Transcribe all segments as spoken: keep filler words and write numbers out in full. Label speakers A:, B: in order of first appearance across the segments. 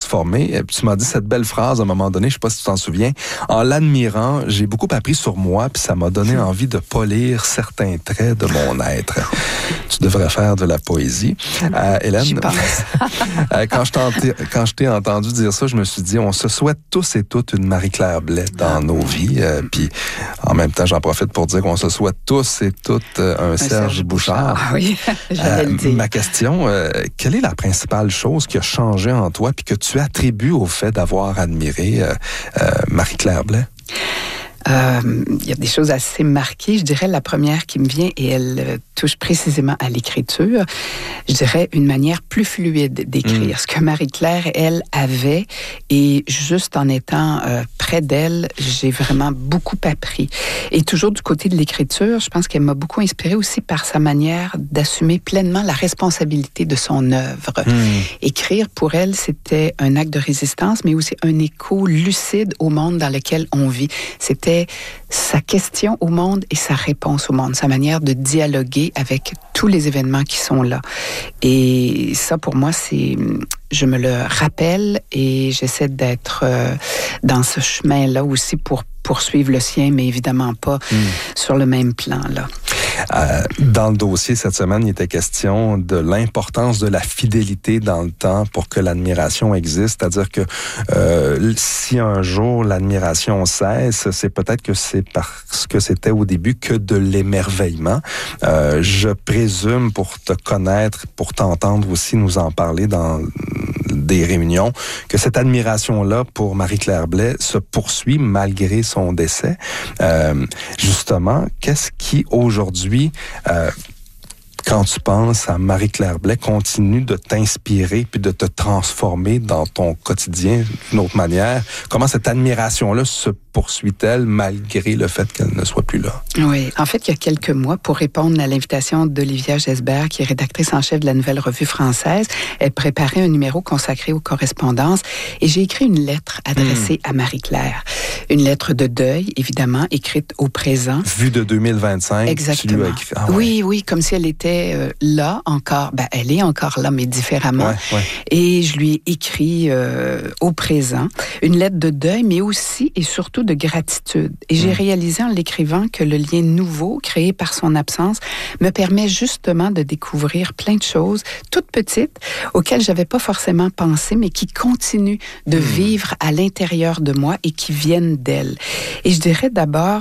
A: transformé. Tu m'as dit cette belle phrase à un moment donné, je sais pas si tu t'en souviens. En l'admirant, j'ai beaucoup appris sur moi, puis ça m'a donné envie de polir certains traits de mon être. Tu devrais faire de la poésie. Euh, Hélène,
B: J'y pense.
A: quand je t'ai, quand je t'ai entendu dire ça, je me suis dit, on se souhaite tous et toutes une Marie-Claire Blais dans nos vies. Euh, puis en même temps, j'en profite pour dire qu'on se souhaite tous et toutes euh, un, un Serge, Serge Bouchard.
B: Bouchard. Ah oui, j'allais
A: euh,
B: le dire.
A: Ma question, euh, quelle est la principale chose qui a changé en toi puis que tu attribues au fait d'avoir admiré euh, euh, Marie-Claire Blais?
B: Euh, il y a des choses assez marquées. Je dirais la première qui me vient, et elle euh, touche précisément à l'écriture, je dirais une manière plus fluide d'écrire. Mmh. Ce que Marie-Claire, elle, avait, et juste en étant euh, près d'elle, j'ai vraiment beaucoup appris. Et toujours du côté de l'écriture, je pense qu'elle m'a beaucoup inspirée aussi par sa manière d'assumer pleinement la responsabilité de son œuvre. Mmh. Écrire, pour elle, c'était un acte de résistance, mais aussi un écho lucide au monde dans lequel on vit. C'était sa question au monde et sa réponse au monde, sa manière de dialoguer avec tous les événements qui sont là. Et ça, pour moi, c'est... Je me le rappelle et j'essaie d'être euh, dans ce chemin-là aussi pour poursuivre le sien, mais évidemment pas mmh. sur le même plan, là.
A: Euh, dans le dossier cette semaine, il était question de l'importance de la fidélité dans le temps pour que l'admiration existe. C'est-à-dire que euh, si un jour l'admiration cesse, c'est peut-être que c'est parce que c'était au début que de l'émerveillement. Euh, je présume, pour te connaître, pour t'entendre aussi nous en parler dans des réunions, que cette admiration-là pour Marie-Claire Blais se poursuit malgré son décès. Euh, justement, qu'est-ce qui aujourd'hui, euh, quand tu penses à Marie-Claire Blais, continue de t'inspirer puis de te transformer dans ton quotidien d'une autre manière? Comment cette admiration-là se poursuit-elle malgré le fait qu'elle ne soit plus là?
B: Oui, en fait, il y a quelques mois, pour répondre à l'invitation d'Olivia Gesbert, qui est rédactrice en chef de la Nouvelle Revue française, elle préparait un numéro consacré aux correspondances et j'ai écrit une lettre adressée mmh. à Marie-Claire. Une lettre de deuil, évidemment, écrite au présent.
A: Vue de deux mille vingt-cinq.
B: Exactement.
A: Tu lui as écrit... ah, ouais.
B: Oui, oui, comme si elle était euh, là encore. Ben, elle est encore là, mais différemment.
A: Ouais, ouais.
B: Et je lui ai écrit euh, au présent une lettre de deuil, mais aussi et surtout de gratitude. Et j'ai mmh. réalisé en l'écrivant que le lien nouveau, créé par son absence, me permet justement de découvrir plein de choses, toutes petites, auxquelles j'avais pas forcément pensé, mais qui continuent de mmh. vivre à l'intérieur de moi et qui viennent d'elle. Et je dirais d'abord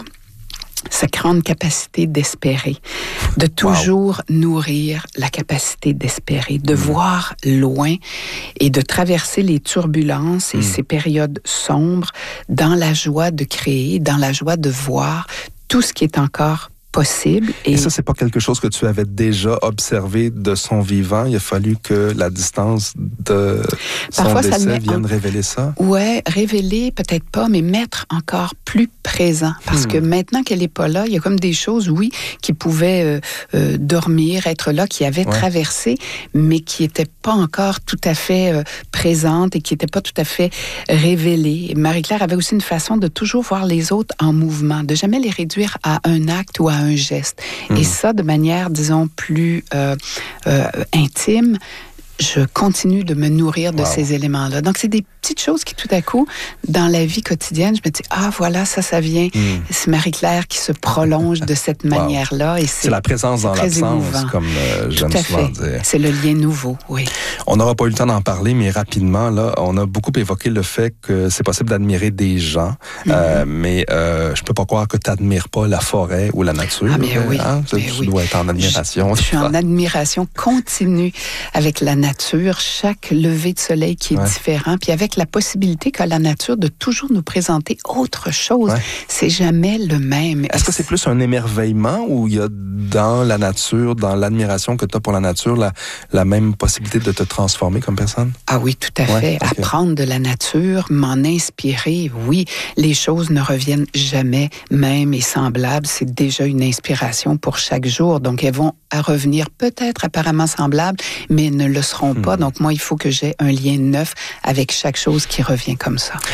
B: sa grande capacité d'espérer, de toujours wow. nourrir la capacité d'espérer, de mmh. voir loin et de traverser les turbulences et mmh. ces périodes sombres dans la joie de créer, dans la joie de voir tout ce qui est encore possible.
A: Et, et ça, c'est pas quelque chose que tu avais déjà observé de son vivant? Il a fallu que la distance de son Parfois, décès ça vienne en... révéler ça?
B: Ouais, révéler, peut-être pas, mais mettre encore plus présent. Parce hmm. que maintenant qu'elle est pas là, il y a comme des choses, oui, qui pouvaient euh, euh, dormir, être là, qui avaient ouais. traversé, mais qui étaient pas encore tout à fait euh, présentes et qui étaient pas tout à fait révélées. Marie-Claire avait aussi une façon de toujours voir les autres en mouvement, de jamais les réduire à un acte ou à un geste. Mmh. Et ça, de manière, disons, plus euh, euh, intime, je continue de me nourrir de wow. ces éléments-là. Donc, c'est des petites choses qui, tout à coup, dans la vie quotidienne, je me dis, ah, voilà, ça, ça vient. Mm. C'est Marie-Claire qui se prolonge de cette wow. manière-là. Et c'est,
A: c'est la présence dans l'absence,
B: émouvant.
A: Comme euh, j'aime
B: tout à
A: souvent
B: fait.
A: dire.
B: C'est le lien nouveau, oui.
A: On n'aura pas eu le temps d'en parler, mais rapidement, là, on a beaucoup évoqué le fait que c'est possible d'admirer des gens, mm-hmm. euh, mais euh, je peux pas croire que tu n'admires pas la forêt ou la nature.
B: Ah, mais oui.
A: Hein?
B: Mais
A: tu
B: oui.
A: dois être en admiration.
B: Je, je suis en admiration continue avec la nature, chaque lever de soleil qui est ouais. différent, puis avec la possibilité qu'a la nature de toujours nous présenter autre chose. Ouais. C'est jamais le même.
A: Est-ce que c'est plus un émerveillement ou il y a dans la nature, dans l'admiration que tu as pour la nature, la, la même possibilité de te transformer comme personne?
B: Ah oui, tout à ouais, fait. Okay. Apprendre de la nature, m'en inspirer, oui. Les choses ne reviennent jamais mêmes et semblables. C'est déjà une inspiration pour chaque jour. Donc, elles vont à revenir peut-être apparemment semblables, mais ne le seront mmh. pas. Donc, moi, il faut que j'ai un lien neuf avec chaque chose qui revient comme ça.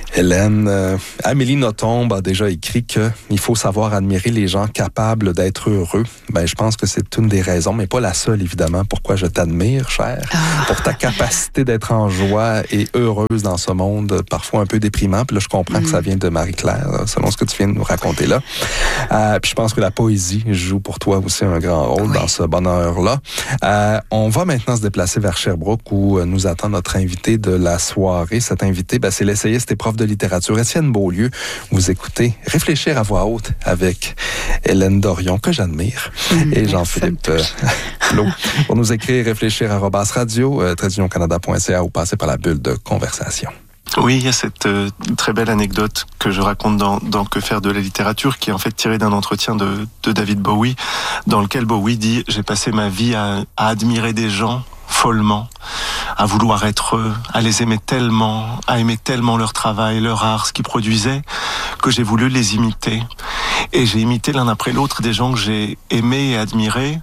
A: Hélène, euh, Amélie Nothomb a déjà écrit qu'il faut savoir admirer les gens capables d'être heureux. Ben, je pense que c'est une des raisons, mais pas la seule, évidemment, pourquoi je t'admire, chère, ah. pour ta capacité d'être en joie et heureuse dans ce monde parfois un peu déprimant. Puis là, je comprends mm. que ça vient de Marie-Claire, selon ce que tu viens de nous raconter là. Euh, puis je pense que la poésie joue pour toi aussi un grand rôle oui. dans ce bonheur-là. Euh, on va maintenant se déplacer vers Sherbrooke où nous attend notre invité de la soirée. Cet invité, ben, c'est l'essayiste et prof de littérature Étienne Beaulieu. Vous écoutez Réfléchir à voix haute avec Hélène Dorion, que j'admire, mmh, et Jean-Philippe Plot. Pour nous écrire, réfléchir arobase radio, euh, trait d'union canada point c a ou passer par la bulle de conversation.
C: Oui, il y a cette euh, très belle anecdote que je raconte dans, dans Que faire de la littérature, qui est en fait tirée d'un entretien de, de David Bowie, dans lequel Bowie dit « J'ai passé ma vie à, à admirer des gens follement, à vouloir être eux, à les aimer tellement, à aimer tellement leur travail, leur art, ce qu'ils produisaient, que j'ai voulu les imiter. Et j'ai imité l'un après l'autre des gens que j'ai aimés et admirés.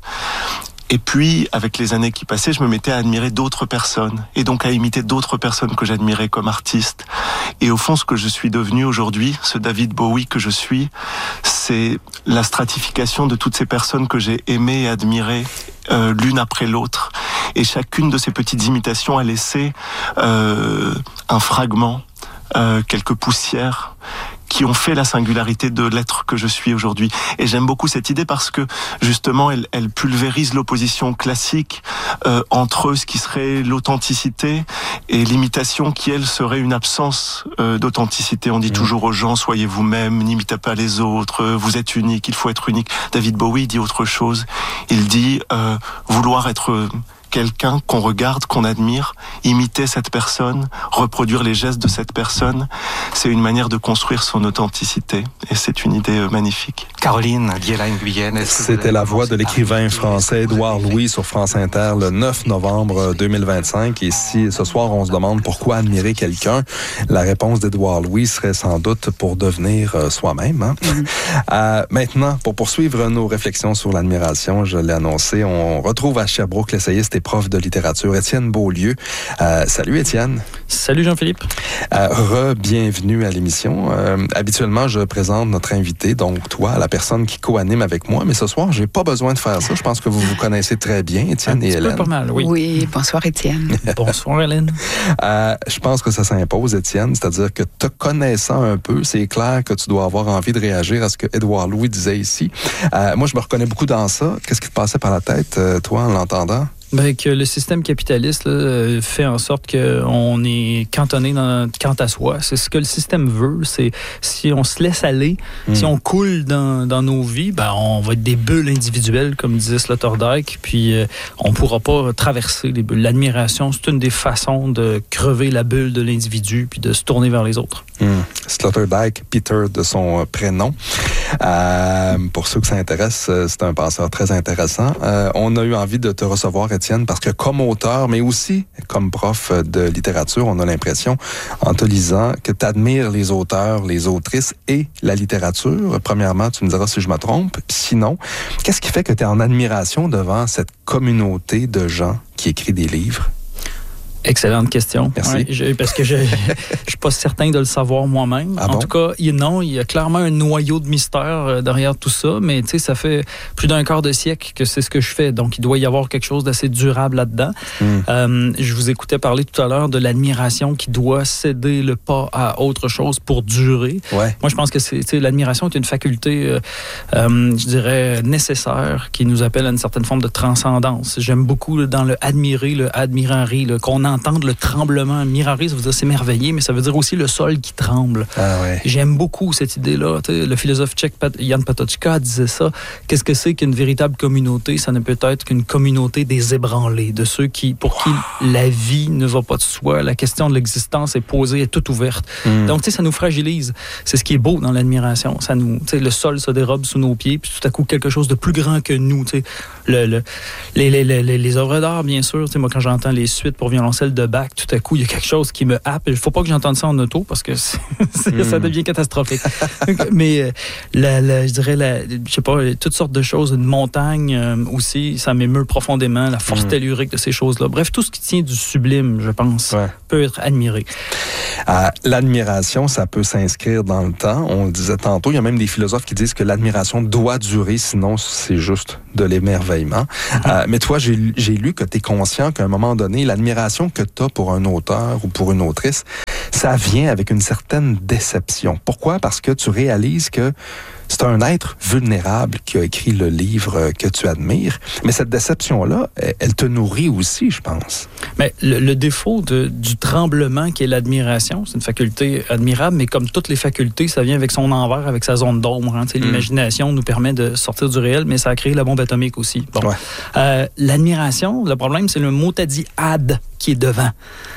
C: Et puis, avec les années qui passaient, je me mettais à admirer d'autres personnes, et donc à imiter d'autres personnes que j'admirais comme artistes. Et au fond, ce que je suis devenu aujourd'hui, ce David Bowie que je suis, c'est la stratification de toutes ces personnes que j'ai aimées et admirées, euh, l'une après l'autre. Et chacune de ces petites imitations a laissé euh, un fragment, euh, quelques poussières, qui ont fait la singularité de l'être que je suis aujourd'hui. Et j'aime beaucoup cette idée parce que, justement, elle, elle pulvérise l'opposition classique euh, entre ce qui serait l'authenticité et l'imitation qui, elle, serait une absence euh, d'authenticité. On dit mmh. toujours aux gens, soyez vous-même, n'imitez pas les autres, vous êtes unique, il faut être unique. David Bowie dit autre chose. Il dit euh, vouloir être quelqu'un qu'on regarde, qu'on admire, imiter cette personne, reproduire les gestes de cette personne, c'est une manière de construire son authenticité. Et c'est une idée magnifique.
D: Caroline Diela-Nguyen.
A: C'était la voix de l'écrivain français Édouard Louis sur France Inter le neuf novembre deux mille vingt-cinq. Et si ce soir on se demande pourquoi admirer quelqu'un, la réponse d'Édouard Louis serait sans doute pour devenir soi-même. Hein? Mm-hmm. Euh, maintenant, pour poursuivre nos réflexions sur l'admiration, je l'ai annoncé, on retrouve à Sherbrooke l'essayiste et prof de littérature Étienne Beaulieu. Euh, salut Étienne.
E: Salut Jean-Philippe.
A: Euh, Re-bienvenue à l'émission. Euh, habituellement, je présente notre invité, donc toi, la personne qui co-anime avec moi, mais ce soir, j'ai pas besoin de faire ça. Je pense que vous vous connaissez très bien, Étienne et Hélène.
E: Un petit peu pas mal, oui.
B: Oui, bonsoir Étienne.
E: Bonsoir Hélène.
A: Euh, je pense que ça s'impose, Étienne, c'est-à-dire que te connaissant un peu, c'est clair que tu dois avoir envie de réagir à ce que Édouard Louis disait ici. Euh, moi, je me reconnais beaucoup dans ça. Qu'est-ce qui te passait par la tête, euh, toi, en l'entendant?
E: Ben, que le système capitaliste là, fait en sorte qu'on est cantonné dans, quant à soi. C'est ce que le système veut. C'est si on se laisse aller, mmh. si on coule dans, dans nos vies, ben, on va être des bulles individuelles, comme disait Sloterdijk, puis euh, on ne pourra pas traverser les bulles. L'admiration, c'est une des façons de crever la bulle de l'individu puis de se tourner vers les autres.
A: Mmh. Sloterdijk, Peter de son prénom. Euh, pour ceux que ça intéresse, c'est un penseur très intéressant. Euh, on a eu envie de te recevoir, Étienne, parce que comme auteur, mais aussi comme prof de littérature, on a l'impression, en te lisant, que tu admires les auteurs, les autrices et la littérature. Premièrement, tu me diras si je me trompe. Sinon, qu'est-ce qui fait que tu es en admiration devant cette communauté de gens qui écrit des livres?
E: Excellente question.
A: Merci.
E: Ouais, je, parce que je ne suis pas certain de le savoir moi-même.
A: Ah
E: en
A: bon?
E: tout cas, il, non, il y a clairement un noyau de mystère euh, derrière tout ça, mais tu sais, ça fait plus d'un quart de siècle que c'est ce que je fais, donc il doit y avoir quelque chose d'assez durable là-dedans. Mm. Euh, je vous écoutais parler tout à l'heure de l'admiration qui doit céder le pas à autre chose pour durer.
A: Ouais.
E: Moi, je pense que c'est, l'admiration est une faculté, euh, euh, je dirais, nécessaire, qui nous appelle à une certaine forme de transcendance. J'aime beaucoup là, dans le admirer, le admirari, là, qu'on entendre le tremblement. Mirari, ça veut dire s'émerveiller, mais ça veut dire aussi le sol qui tremble.
A: Ah ouais.
E: J'aime beaucoup cette idée-là. T'sais, le philosophe tchèque Jan Patočka disait ça. Qu'est-ce que c'est qu'une véritable communauté? Ça ne peut être qu'une communauté des ébranlés, de ceux qui, pour wow. qui la vie ne va pas de soi. La question de l'existence est posée, est toute ouverte. Mm. Donc, tu sais, ça nous fragilise. C'est ce qui est beau dans l'admiration. Ça nous, tu sais, le sol se dérobe sous nos pieds, puis tout à coup, quelque chose de plus grand que nous. Tu sais, le, le, les, les, les, les œuvres d'art, bien sûr. Tu sais, moi, quand j'entends les suites pour violoncelle de Bach, tout à coup, il y a quelque chose qui me happe. Il ne faut pas que j'entende ça en auto parce que c'est, c'est, mm. ça devient catastrophique. Mais la, la, je dirais, la, je sais pas, toutes sortes de choses, une montagne euh, aussi, ça m'émeut profondément, la force mm. tellurique de ces choses-là. Bref, tout ce qui tient du sublime, je pense, ouais. peut être admiré.
A: Euh, l'admiration, ça peut s'inscrire dans le temps. On le disait tantôt, il y a même des philosophes qui disent que l'admiration doit durer, sinon c'est juste de l'émerveillement. Mm-hmm. Euh, mais toi, j'ai, j'ai lu que tu es conscient qu'à un moment donné, l'admiration que tu as pour un auteur ou pour une autrice, ça vient avec une certaine déception. Pourquoi? Parce que tu réalises que c'est un être vulnérable qui a écrit le livre que tu admires. Mais cette déception-là, elle te nourrit aussi, je pense.
E: Mais le, le défaut de, du tremblement qui est l'admiration, c'est une faculté admirable, mais comme toutes les facultés, ça vient avec son envers, avec sa zone d'ombre. Hein. Mm. L'imagination nous permet de sortir du réel, mais ça a créé la bombe atomique aussi. Bon. Ouais. Euh, l'admiration, le problème, c'est le mot t'as dit « ad » qui est devant.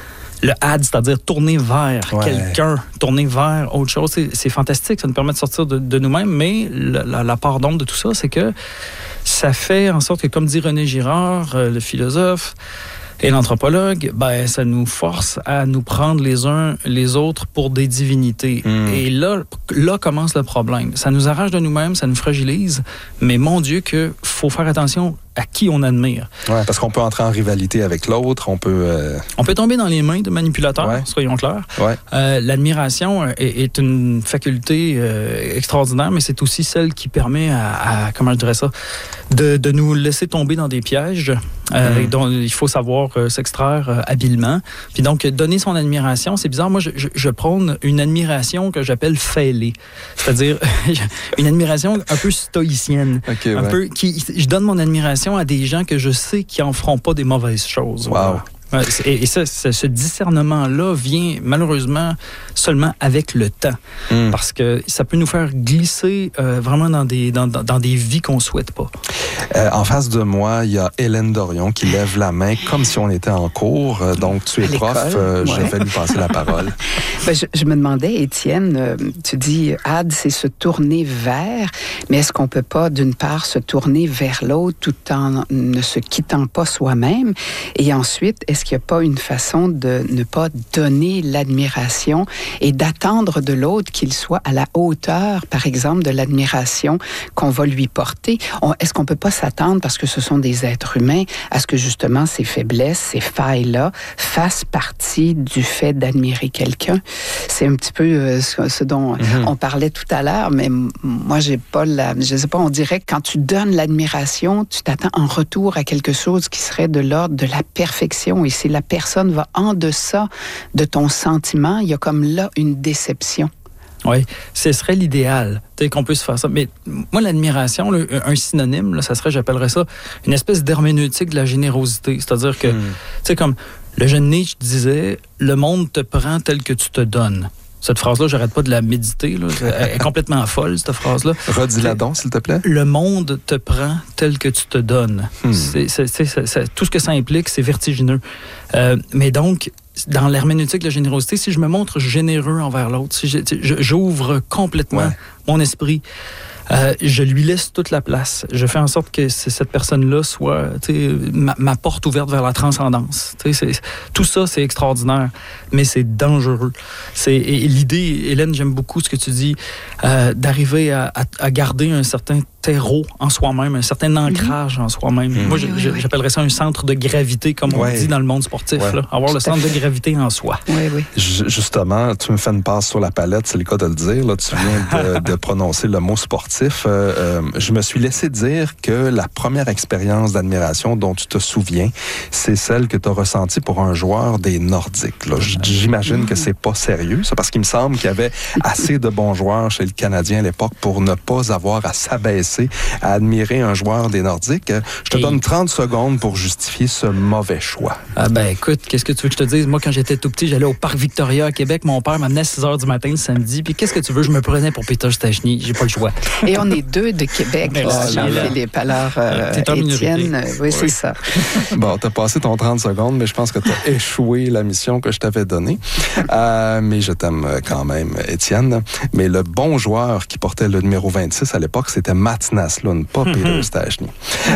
E: Le ad, c'est-à-dire tourner vers ouais. quelqu'un, tourner vers autre chose, c'est, c'est fantastique, ça nous permet de sortir de, de nous-mêmes, mais la, la, la part d'ombre de tout ça, c'est que ça fait en sorte que, comme dit René Girard, euh, le philosophe et l'anthropologue, ben, ça nous force à nous prendre les uns les autres pour des divinités. Mm. Et là, là commence le problème. Ça nous arrache de nous-mêmes, ça nous fragilise, mais mon Dieu que faut faire attention à qui on admire.
A: Ouais, parce qu'on peut entrer en rivalité avec l'autre, on peut... Euh...
E: On peut tomber dans les mains de manipulateurs, ouais. soyons clairs. Ouais. Euh, l'admiration est, est une faculté euh, extraordinaire, mais c'est aussi celle qui permet à, à comment je dirais ça, de, de nous laisser tomber dans des pièges euh, mm. dont il faut savoir euh, s'extraire euh, habilement. Puis donc, donner son admiration, c'est bizarre. Moi, je, je, je prône une admiration que j'appelle fêlée. C'est-à-dire une admiration un peu stoïcienne. Okay, un ouais. peu qui, je donne mon admiration à des gens que je sais qui en feront pas des mauvaises choses.
A: Wow.
E: Et, et ça, ce discernement-là vient malheureusement seulement avec le temps. Mm. Parce que ça peut nous faire glisser euh, vraiment dans des, dans, dans des vies qu'on souhaite pas.
A: Euh, en face de moi, il y a Hélène Dorion qui lève la main comme si on était en cours. Euh, donc, tu es prof. Euh, ouais. Je vais lui passer la parole.
B: Ben, je, je me demandais, Étienne, euh, tu dis « ad », c'est se tourner vers, mais est-ce qu'on peut pas, d'une part, se tourner vers l'autre tout en ne se quittant pas soi-même? Et ensuite, est-ce qu'il n'y a pas une façon de ne pas donner l'admiration et d'attendre de l'autre qu'il soit à la hauteur, par exemple, de l'admiration qu'on va lui porter? On, est-ce qu'on ne peut pas s'attendre, parce que ce sont des êtres humains, à ce que justement ces faiblesses, ces failles-là, fassent partie du fait d'admirer quelqu'un? C'est un petit peu euh, ce, ce dont mm-hmm. on parlait tout à l'heure, mais m- moi, j'ai pas la... Je sais pas, on dirait que quand tu donnes l'admiration, tu t'attends en retour à quelque chose qui serait de l'ordre de la perfection. Et si la personne va en deçà de ton sentiment, il y a comme là une déception.
E: Oui, ce serait l'idéal, tu sais, qu'on puisse faire ça. Mais moi, l'admiration, là, un synonyme, là, ça serait, j'appellerais ça, une espèce d'herméneutique de la générosité. C'est-à-dire que, hmm. tu sais, comme le jeune Nietzsche disait, le monde te prend tel que tu te donnes. Cette phrase-là, j'arrête pas de la méditer. Là. Elle est complètement folle, cette phrase-là.
A: Redis-la donc, s'il te plaît.
E: Le monde te prend tel que tu te donnes. Hmm. C'est, c'est, c'est, c'est, c'est, tout ce que ça implique, c'est vertigineux. Euh, mais donc, dans l'herméneutique de la générosité, si je me montre généreux envers l'autre, si je, j'ouvre complètement ouais. mon esprit, Euh, je lui laisse toute la place. Je fais en sorte que cette personne-là soit ma, ma porte ouverte vers la transcendance. C'est, tout ça, c'est extraordinaire, mais c'est dangereux. C'est, et l'idée, Hélène, j'aime beaucoup ce que tu dis, euh, d'arriver à, à, à garder un certain terreau en soi-même, un certain ancrage mm-hmm. en soi-même. Mm-hmm. Moi, je, je, j'appellerais ça un centre de gravité, comme on ouais. dit dans le monde sportif. Ouais. Là. Avoir le centre de gravité en soi.
B: Oui, oui.
A: Justement, tu me fais une passe sur la palette, c'est le cas de le dire. Là, tu viens de, de prononcer le mot sportif. Euh, euh, je me suis laissé dire que la première expérience d'admiration dont tu te souviens, c'est celle que tu as ressentie pour un joueur des Nordiques. Là. J'imagine que c'est pas sérieux, ça, parce qu'il me semble qu'il y avait assez de bons joueurs chez le Canadien à l'époque pour ne pas avoir à s'abaisser à admirer un joueur des Nordiques. Je te Et... donne trente secondes pour justifier ce mauvais choix.
E: Ah ben écoute, qu'est-ce que tu veux que je te dise? Moi, quand j'étais tout petit, j'allais au Parc Victoria à Québec. Mon père m'amenait à six heures du matin le samedi. Puis qu'est-ce que tu veux? Je me prenais pour Peter Stachny. J'ai pas le choix.
B: Et on est deux de Québec, là, Jean-Philippe. Alors, euh, Étienne, euh, oui, oui, c'est ça.
A: Bon, t'as passé ton trente secondes, mais je pense que t'as échoué la mission que je t'avais donnée. Euh, mais je t'aime quand même, Étienne. Mais le bon joueur qui portait le numéro vingt-six à l'époque, c'était Mats Naslund, pas mm-hmm. Peter Stachny.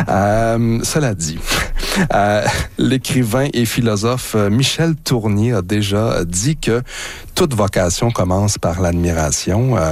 A: Euh, cela dit, euh, l'écrivain et philosophe Michel Tournier a déjà dit que toute vocation commence par l'admiration. Euh,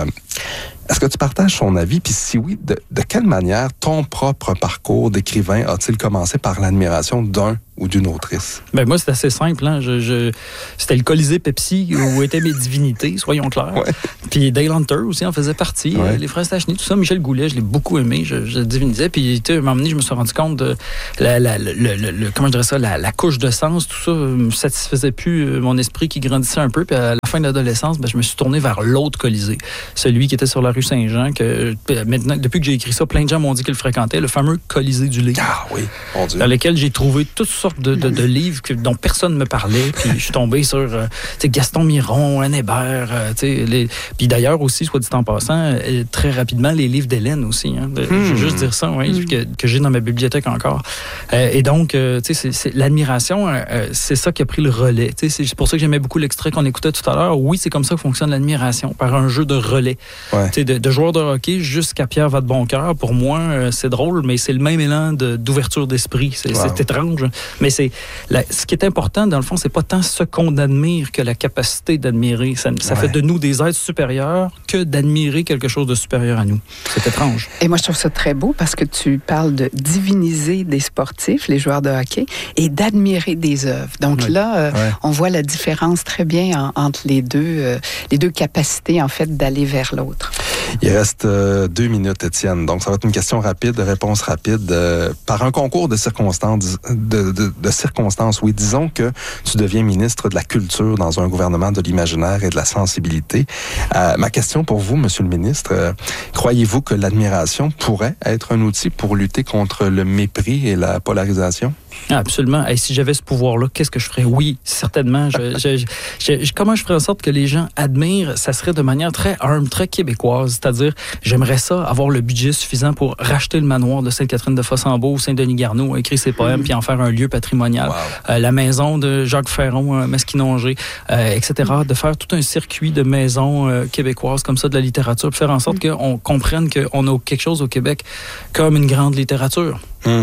A: Est-ce que tu partages son avis? Puis si oui, de, de quelle manière ton propre parcours d'écrivain a-t-il commencé par l'admiration d'un ou d'une autrice?
E: Ben moi, c'est assez simple. Hein? Je, je, c'était le Colisée Pepsi où étaient mes divinités, soyons clairs. Ouais. Puis Dale Hunter aussi en faisait partie. Ouais. Les frères Stachny, tout ça. Michel Goulet, je l'ai beaucoup aimé. Je, je divinisais. Puis à un moment donné, je me suis rendu compte de la, la, le, le, le, comment je dirais ça, la, la couche de sens, tout ça me satisfaisait plus mon esprit qui grandissait un peu. Puis à la fin de l'adolescence, ben, je me suis tourné vers l'autre Colisée. Celui qui était sur la rue Saint-Jean, que maintenant, depuis que j'ai écrit ça, plein de gens m'ont dit qu'ils le fréquentaient, le fameux Colisée du livre.
A: Ah oui, mon Dieu.
E: Dans lequel j'ai trouvé toutes sortes de, de, de livres que, dont personne ne me parlait. Puis je suis tombé sur euh, Gaston Miron, Anne Hébert. Euh, les... Puis d'ailleurs aussi, soit dit en passant, euh, très rapidement, les livres d'Hélène aussi. Hein, de, hmm. Je veux juste dire ça, oui, hmm. que, que j'ai dans ma bibliothèque encore. Euh, et donc, euh, c'est, c'est, l'admiration, euh, c'est ça qui a pris le relais. C'est, c'est pour ça que j'aimais beaucoup l'extrait qu'on écoutait tout à l'heure. Oui, c'est comme ça que fonctionne l'admiration, par un jeu de relais. Ouais. De, de joueurs de hockey jusqu'à Pierre Vadeboncoeur. Pour moi, euh, c'est drôle, mais c'est le même élan de, d'ouverture d'esprit. C'est, wow. c'est étrange. Mais c'est la, ce qui est important, dans le fond, c'est pas tant ce qu'on admire que la capacité d'admirer. Ça, ça ouais. fait de nous des êtres supérieurs que d'admirer quelque chose de supérieur à nous. C'est étrange.
B: Et moi, je trouve ça très beau parce que tu parles de diviniser des sportifs, les joueurs de hockey, et d'admirer des œuvres. Donc oui. là, euh, ouais. on voit la différence très bien en, entre les deux, euh, les deux capacités, en fait, d'aller vers l'autre.
A: Il reste euh, deux minutes, Étienne. Donc, ça va être une question rapide, réponse rapide. Euh, par un concours de circonstances, de, de, de circonstances, oui, disons que tu deviens ministre de la Culture dans un gouvernement de l'imaginaire et de la sensibilité. Euh, ma question pour vous, Monsieur le ministre, euh, croyez-vous que l'admiration pourrait être un outil pour lutter contre le mépris et la polarisation?
E: Absolument. Et si j'avais ce pouvoir-là, qu'est-ce que je ferais? Oui, certainement. Je, je, je, je, comment je ferais en sorte que les gens admirent? Ça serait de manière très humble, très québécoise. C'est-à-dire, j'aimerais ça, avoir le budget suffisant pour racheter le manoir de Sainte-Catherine-de-Fossambeau, Saint-Denis-Garneau, écrire ses poèmes, mmh. puis en faire un lieu patrimonial. Wow. Euh, la maison de Jacques Ferron, euh, Masquinongé, euh, et cetera. Mmh. De faire tout un circuit de maisons euh, québécoises comme ça, de la littérature, puis faire en sorte mmh. qu'on comprenne qu'on a quelque chose au Québec comme une grande littérature.
A: Mmh.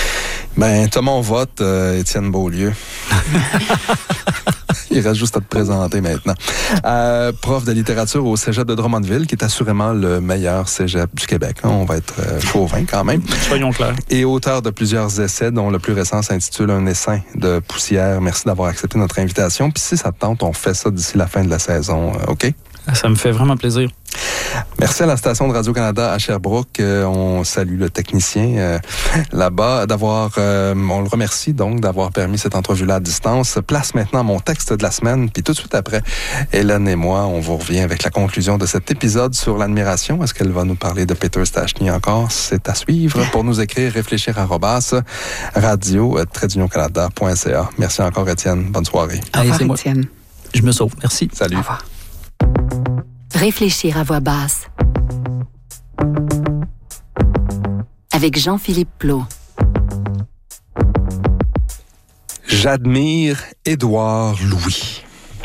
A: Ben, t'as mon vote, euh, Étienne Beaulieu. Il reste juste à te présenter maintenant. Euh, prof de littérature au Cégep de Drummondville, qui est assurément le meilleur cégep du Québec. On va être euh, chauvin quand même.
E: Soyons clairs.
A: Et auteur de plusieurs essais, dont le plus récent s'intitule Un essaim de poussière. Merci d'avoir accepté notre invitation. Puis si ça te tente, on fait ça d'ici la fin de la saison. Euh, OK?
E: Ça me fait vraiment plaisir.
A: Merci à la station de Radio-Canada à Sherbrooke. Euh, on salue le technicien euh, là-bas d'avoir, euh, on le remercie donc d'avoir permis cette entrevue-là à distance. Place maintenant mon texte de la semaine, puis tout de suite après, Hélène et moi, on vous revient avec la conclusion de cet épisode sur l'admiration. Est-ce qu'elle va nous parler de Peter Stachny encore? C'est à suivre. Pour nous écrire, réfléchir arobase radio tiret union canada point c a. Merci encore, Étienne. Bonne soirée.
B: Au revoir, Allez, Étienne.
E: Je me sauve. Merci.
A: Salut.
B: Au revoir.
F: Réfléchir à voix basse. Avec Jean-Philippe Plot.
A: J'admire Édouard Louis.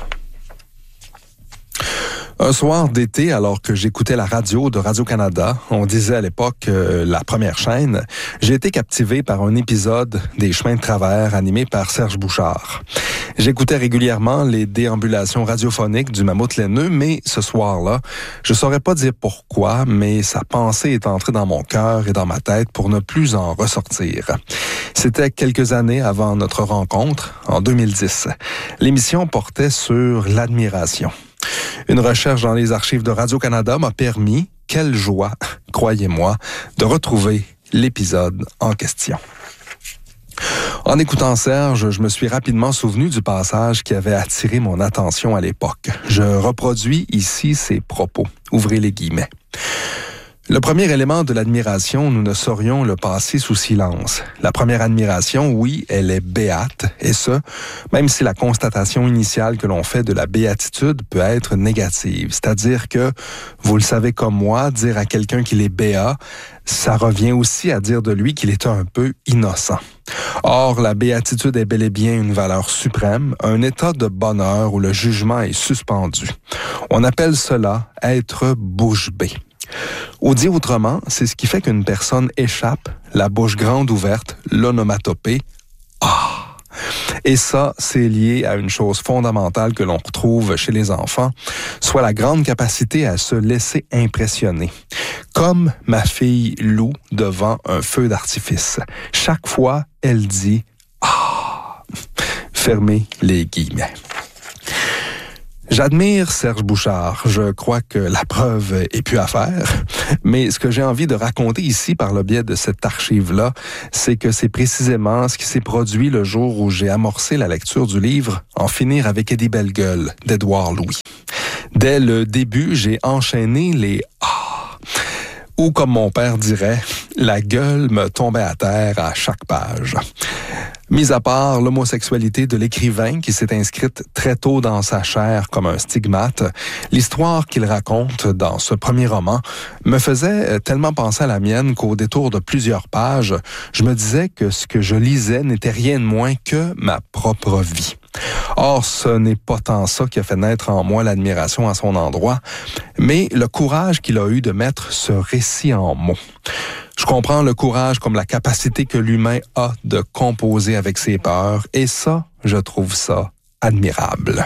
A: Un soir d'été, alors que j'écoutais la radio de Radio-Canada, on disait à l'époque euh, la première chaîne, j'ai été captivé par un épisode des Chemins de travers animé par Serge Bouchard. J'écoutais régulièrement les déambulations radiophoniques du mammouth laineux, mais ce soir-là, je saurais pas dire pourquoi, mais sa pensée est entrée dans mon cœur et dans ma tête pour ne plus en ressortir. C'était quelques années avant notre rencontre, en deux mille dix. L'émission portait sur l'admiration. Une recherche dans les archives de Radio-Canada m'a permis, quelle joie, croyez-moi, de retrouver l'épisode en question. En écoutant Serge, je me suis rapidement souvenu du passage qui avait attiré mon attention à l'époque. Je reproduis ici ses propos. Ouvrez les guillemets. Le premier élément de l'admiration, nous ne saurions le passer sous silence. La première admiration, oui, elle est béate, et ce, même si la constatation initiale que l'on fait de la béatitude peut être négative. C'est-à-dire que, vous le savez comme moi, dire à quelqu'un qu'il est béat, ça revient aussi à dire de lui qu'il est un peu innocent. Or, la béatitude est bel et bien une valeur suprême, un état de bonheur où le jugement est suspendu. On appelle cela être bouche bée. Ou dit autrement, c'est ce qui fait qu'une personne échappe, la bouche grande ouverte, l'onomatopée « Ah ». Et ça, c'est lié à une chose fondamentale que l'on retrouve chez les enfants, soit la grande capacité à se laisser impressionner. Comme ma fille Lou devant un feu d'artifice. Chaque fois, elle dit « Ah !» Fermez les guillemets. J'admire Serge Bouchard. Je crois que la preuve est plus à faire. Mais ce que j'ai envie de raconter ici par le biais de cette archive-là, c'est que c'est précisément ce qui s'est produit le jour où j'ai amorcé la lecture du livre « En finir avec Eddie Bellegueule » d'Édouard Louis. Dès le début, j'ai enchaîné les « Ah !» ou comme mon père dirait, la gueule me tombait à terre à chaque page. Mis à part l'homosexualité de l'écrivain qui s'est inscrite très tôt dans sa chair comme un stigmate, l'histoire qu'il raconte dans ce premier roman me faisait tellement penser à la mienne qu'au détour de plusieurs pages, je me disais que ce que je lisais n'était rien de moins que ma propre vie. Or, ce n'est pas tant ça qui a fait naître en moi l'admiration à son endroit, mais le courage qu'il a eu de mettre ce récit en mots. Je comprends le courage comme la capacité que l'humain a de composer avec ses peurs, et ça, je trouve ça admirable.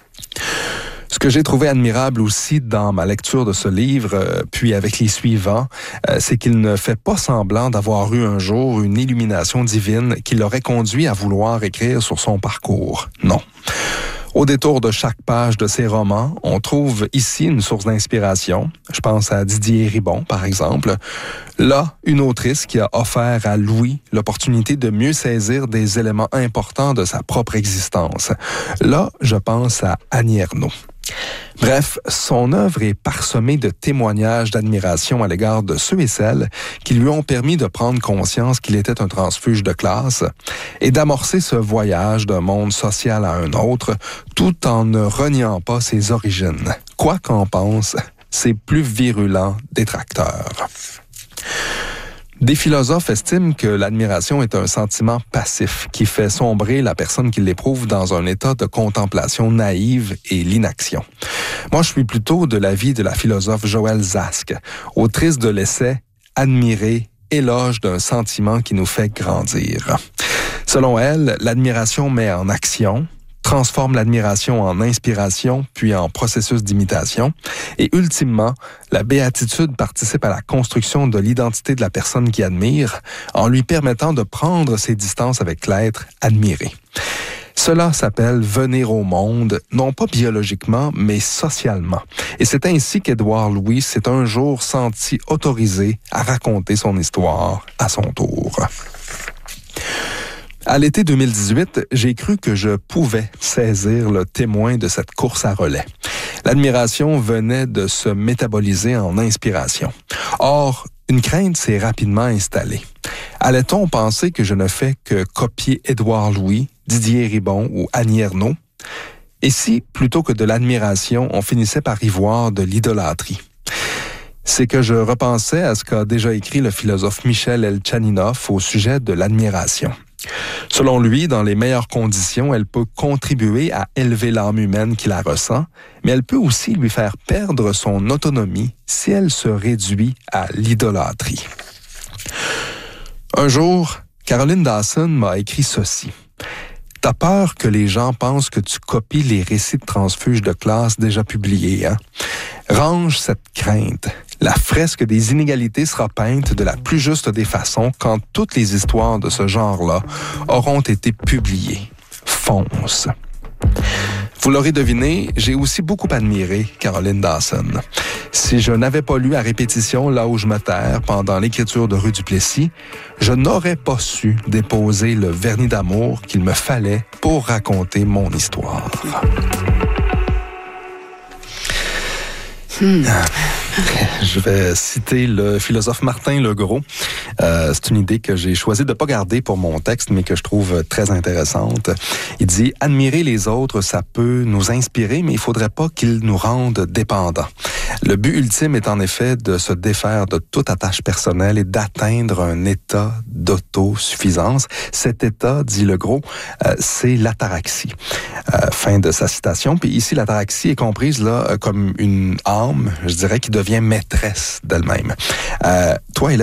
A: Ce que j'ai trouvé admirable aussi dans ma lecture de ce livre, euh, puis avec les suivants, euh, c'est qu'il ne fait pas semblant d'avoir eu un jour une illumination divine qui l'aurait conduit à vouloir écrire sur son parcours. Non. Au détour de chaque page de ses romans, on trouve ici une source d'inspiration. Je pense à Didier Ribon, par exemple. Là, une autrice qui a offert à Louis l'opportunité de mieux saisir des éléments importants de sa propre existence. Là, je pense à Annie Ernaux. Bref, son œuvre est parsemée de témoignages d'admiration à l'égard de ceux et celles qui lui ont permis de prendre conscience qu'il était un transfuge de classe et d'amorcer ce voyage d'un monde social à un autre tout en ne reniant pas ses origines. Quoi qu'en pensent ses plus virulents détracteurs. Des philosophes estiment que l'admiration est un sentiment passif qui fait sombrer la personne qui l'éprouve dans un état de contemplation naïve et l'inaction. Moi, je suis plutôt de l'avis de la philosophe Joëlle Zask, autrice de l'essai « Admirer, éloge d'un sentiment qui nous fait grandir ». Selon elle, l'admiration met en action, transforme l'admiration en inspiration, puis en processus d'imitation. Et ultimement, la béatitude participe à la construction de l'identité de la personne qui admire, en lui permettant de prendre ses distances avec l'être admiré. Cela s'appelle venir au monde, non pas biologiquement, mais socialement. Et c'est ainsi qu'Édouard Louis s'est un jour senti autorisé à raconter son histoire à son tour. À l'été deux mille dix-huit, j'ai cru que je pouvais saisir le témoin de cette course à relais. L'admiration venait de se métaboliser en inspiration. Or, une crainte s'est rapidement installée. Allait-on penser que je ne fais que copier Édouard Louis, Didier Ribon ou Annie Ernaux? Et si, plutôt que de l'admiration, on finissait par y voir de l'idolâtrie? C'est que je repensais à ce qu'a déjà écrit le philosophe Michel Elchaninov au sujet de l'admiration. Selon lui, dans les meilleures conditions, elle peut contribuer à élever l'âme humaine qui la ressent, mais elle peut aussi lui faire perdre son autonomie si elle se réduit à l'idolâtrie. Un jour, Caroline Dawson m'a écrit ceci. « T'as peur que les gens pensent que tu copies les récits de transfuges de classe déjà publiés, hein? Range cette crainte. La fresque des inégalités sera peinte de la plus juste des façons quand toutes les histoires de ce genre-là auront été publiées. Fonce. » Vous l'aurez deviné, j'ai aussi beaucoup admiré Caroline Dawson. Si je n'avais pas lu à répétition Là où je me terre pendant l'écriture de Rue du Plessis, je n'aurais pas su déposer le vernis d'amour qu'il me fallait pour raconter mon histoire. Hmm. Je vais citer le philosophe Martin Legros. Euh, c'est une idée que j'ai choisi de ne pas garder pour mon texte, mais que je trouve très intéressante. Il dit « Admirer les autres, ça peut nous inspirer, mais il ne faudrait pas qu'ils nous rendent dépendants. Le but ultime est en effet de se défaire de toute attache personnelle et d'atteindre un état d'autosuffisance. Cet état, dit Legros, euh, c'est l'ataraxie. Euh, » Fin de sa citation. Puis ici, l'ataraxie est comprise là comme une âme, je dirais, qui devient maîtresse d'elle-même. Euh, toi, Hélène,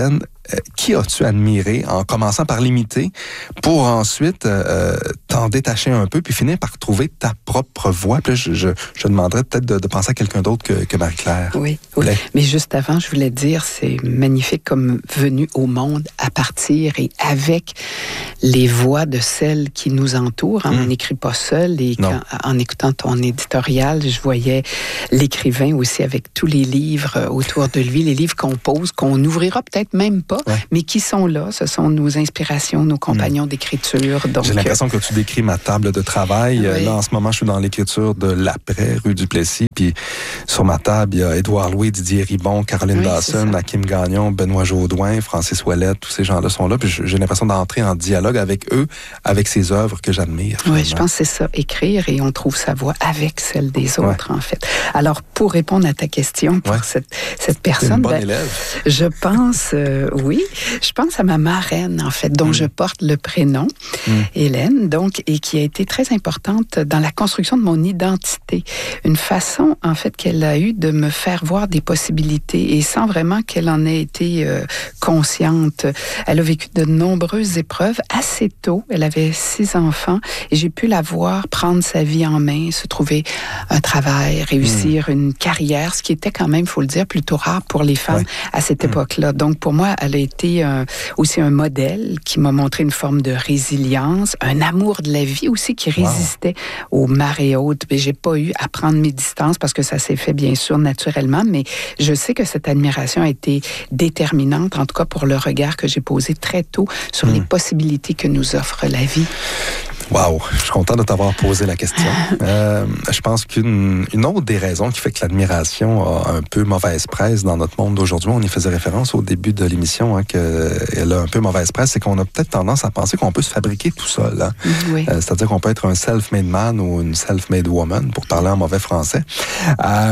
A: euh, qui as-tu admiré en commençant par l'imiter pour ensuite euh, t'en détacher un peu puis finir par trouver ta propre voix? Puis là, je, je, je demanderais peut-être de, de penser à quelqu'un d'autre que, que Marie-Claire.
B: Oui, oui. Mais juste avant, je voulais dire, c'est magnifique comme venue au monde à partir et avec les voix de celles qui nous entourent. Hein. Mmh. On n'écrit pas seul et quand, en écoutant ton éditorial, je voyais l'écrivain aussi avec tous les livres autour de lui, les livres qu'on pose, qu'on n'ouvrira peut-être même pas, ouais. mais qui sont là. Ce sont nos inspirations, nos compagnons mmh. d'écriture. Donc,
A: j'ai l'impression que tu décris ma table de travail. Oui. Là, en ce moment, je suis dans l'écriture de l'après, rue Duplessis. Puis sur ma table, il y a Édouard Louis, Didier Ribon, Caroline oui, Dawson, Hakim Gagnon, Benoît Jaudoin, Francis Ouellette. Tous ces gens-là sont là. Puis j'ai l'impression d'entrer en dialogue avec eux, avec ces œuvres que j'admire.
B: Oui, je pense que c'est ça, écrire, et on trouve sa voix avec celle des autres, ouais. en fait. Alors, pour répondre à ta question, pour ouais. cette, cette personne...
A: Une bonne
B: ben,
A: élève.
B: Je pense, euh, oui, je pense à ma marraine, en fait, dont mm. je porte le prénom, mm. Hélène, donc, et qui a été très importante dans la construction de mon identité. Une façon, en fait, qu'elle a eu de me faire voir des possibilités, et sans vraiment qu'elle en ait été euh, consciente. Elle a vécu de nombreuses épreuves assez tôt. Elle avait six enfants, et j'ai pu la voir prendre sa vie en main, se trouver un travail, réussir mmh. une carrière, ce qui était quand même, il faut le dire, plutôt rare pour les femmes ouais. à cette mmh. époque-là. Donc, pour moi, elle a été euh, aussi un modèle qui m'a montré une forme de résilience, un amour de la vie aussi qui résistait wow. aux marées hautes. Mais j'ai pas eu à prendre mes distances parce que ça s'est fait, bien sûr, naturellement, mais je sais que cette admiration a été déterminante, en tout cas pour le regard que j'ai posé très tôt sur mmh. les possibilités que nous offre la vie.
A: Wow, je suis content de t'avoir posé la question. euh, je pense qu'une une autre des raisons qui fait que l'admiration a un peu mauvaise presse dans notre monde d'aujourd'hui, on y faisait référence au début de l'émission, hein, qu'elle a un peu mauvaise presse, c'est qu'on a peut-être tendance à penser qu'on peut se fabriquer tout seul. Hein? Oui. Euh, c'est-à-dire qu'on peut être un self-made man ou une self-made woman, pour parler en mauvais français. Euh,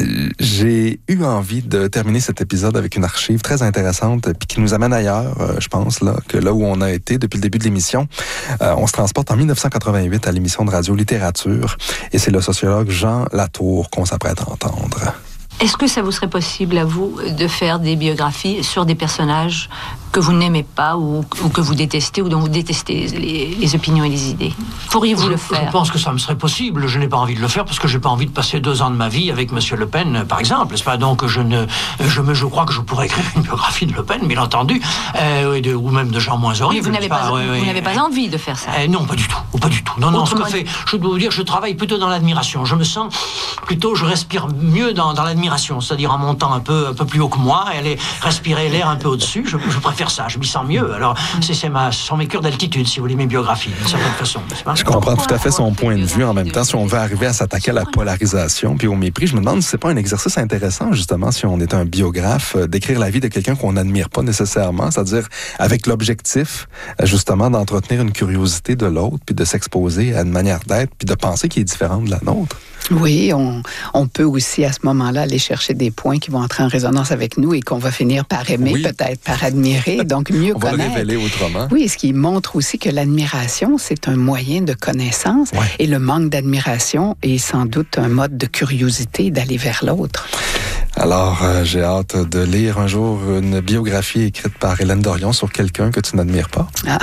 A: J'ai eu envie de terminer cet épisode avec une archive très intéressante puis qui nous amène ailleurs, euh, je pense, là, que là où on a été depuis le début de l'émission. Euh, on se transporte en dix-neuf cent quatre-vingt-huit à l'émission de Radio Littérature et c'est le sociologue Jean Latour qu'on s'apprête à entendre.
G: Est-ce que ça vous serait possible à vous de faire des biographies sur des personnages que vous n'aimez pas ou, ou que vous détestez ou dont vous détestez les, les opinions et les idées? Pourriez-vous
H: je,
G: le faire?
H: Je pense que ça me serait possible. Je n'ai pas envie de le faire parce que j'ai pas envie de passer deux ans de ma vie avec Monsieur Le Pen, par exemple. C'est pas donc je ne, je me, je crois que je pourrais écrire une biographie de Le Pen, bien entendu, euh, et de, ou même de gens moins horribles.
G: Mais vous n'avez pas, pas, ouais, ouais. vous n'avez pas envie de faire ça?
H: Euh, non, pas du tout, pas du tout. Non, non. Autrement... Ce que fait, je dois vous dire, je travaille plutôt dans l'admiration. Je me sens plutôt, je respire mieux dans, dans l'admiration, c'est-à-dire en montant un peu, un peu plus haut que moi, et aller respirer l'air un peu au-dessus. Je, je préfère ça. Je m'y sens mieux. Alors, c'est, c'est ma, ce sont mes cures d'altitude, si vous voulez, mes biographies, d'une certaine façon.
A: Je comprends tout à fait son point de vue. En même temps, si on veut arriver à s'attaquer à la polarisation puis au mépris, je me demande si c'est pas un exercice intéressant, justement, si on est un biographe, d'écrire la vie de quelqu'un qu'on n'admire pas nécessairement, c'est-à-dire avec l'objectif, justement, d'entretenir une curiosité de l'autre, puis de s'exposer à une manière d'être, puis de penser qui est différente de la nôtre.
B: Oui, on, on peut aussi, à ce moment-là, aller chercher des points qui vont entrer en résonance avec nous et qu'on va finir par aimer, oui. peut-être par admirer, donc mieux
A: on
B: connaître.
A: On va le révéler autrement.
B: Oui, ce qui montre aussi que l'admiration, c'est un moyen de connaissance ouais. et le manque d'admiration est sans doute un mode de curiosité d'aller vers l'autre.
A: Alors, euh, j'ai hâte de lire un jour une biographie écrite par Hélène Dorion sur quelqu'un que tu n'admires pas. Ah.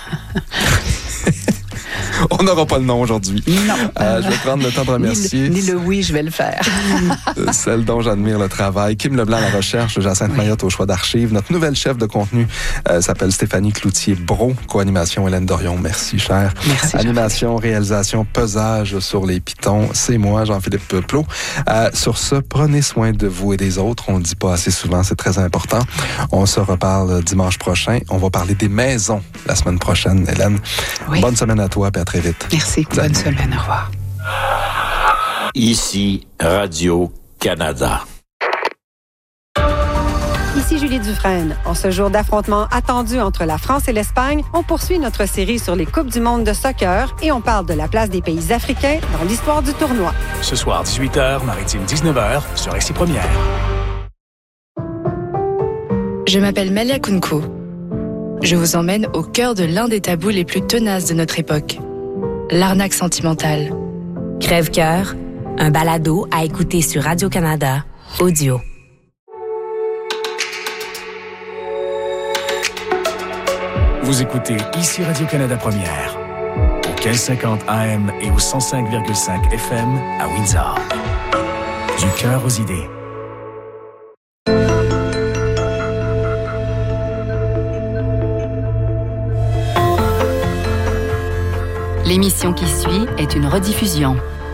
A: On n'aura pas le nom aujourd'hui.
B: Non.
A: Euh, je vais prendre le temps de remercier.
B: Ni le, ni le oui, je vais le faire.
A: Celle dont j'admire le travail. Kim Leblanc à la recherche, Jacinthe oui. Mayotte au choix d'archives. Notre nouvelle chef de contenu euh, s'appelle Stéphanie Cloutier-Bro. Co-animation Hélène Dorion. Merci, cher.
B: Merci.
A: Animation, réalisation, pesage sur les pitons. C'est moi, Jean-Philippe Plot. Euh, sur ce, prenez soin de vous et des autres. On ne le dit pas assez souvent, c'est très important. On se reparle dimanche prochain. On va parler des maisons la semaine prochaine, Hélène. Oui. Bonne semaine à toi et à très vite.
B: Merci. Salut. Bonne semaine. Au revoir.
I: Ici, Radio-Canada.
J: Ici Julie Dufresne. En ce jour d'affrontement attendu entre la France et l'Espagne, on poursuit notre série sur les Coupes du monde de soccer et on parle de la place des pays africains dans l'histoire du tournoi.
K: Ce soir, dix-huit heures, Maritime dix-neuf heures, sur R C Première.
L: Je m'appelle Malia Kunko. Je vous emmène au cœur de l'un des tabous les plus tenaces de notre époque. L'arnaque sentimentale.
M: Crève-cœur, un balado à écouter sur Radio-Canada, audio.
K: Vous écoutez ici Radio-Canada Première, au mille cinquante A M et au cent cinq virgule cinq F M à Windsor. Du cœur aux idées.
F: L'émission qui suit est une rediffusion.